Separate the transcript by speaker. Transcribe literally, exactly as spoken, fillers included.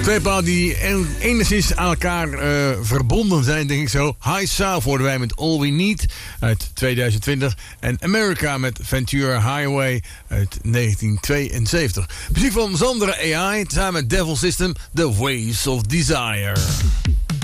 Speaker 1: Twee platen die en, enigszins aan elkaar uh, verbonden zijn, denk ik zo. High South hoorden wij met All We Need uit tweeduizend twintig. En America met Ventura Highway uit negentien tweeënzeventig. Muziek van Zandra A I, samen met Devil System, The Waves of Desire.